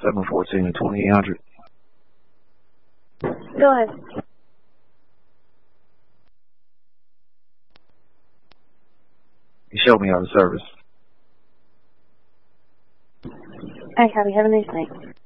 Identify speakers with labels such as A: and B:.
A: 714 and 2800.
B: Go ahead.
A: You showed me out of service.
B: I copy. Have a nice night.